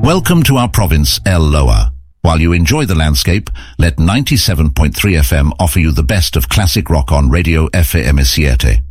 Welcome to our province, El Loa. While you enjoy the landscape, let 97.3 FM offer you the best of classic rock on Radio FM7.